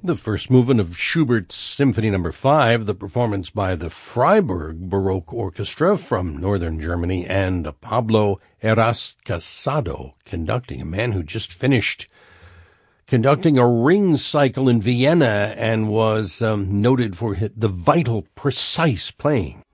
The first movement of Schubert's Symphony No. 5, the performance by the Freiburg Baroque Orchestra from northern Germany, and Pablo Heras Casado conducting, a man who just finished conducting a ring cycle in Vienna and was noted for the vital, precise playing